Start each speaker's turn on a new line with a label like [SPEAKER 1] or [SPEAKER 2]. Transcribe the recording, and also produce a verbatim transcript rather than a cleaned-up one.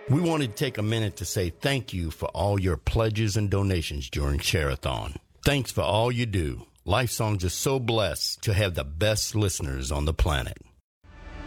[SPEAKER 1] We wanted to take a minute to say thank you for all your pledges and donations during Share-a-thon. Thanks for all you do. Life Songs is so blessed to have the best listeners on the planet.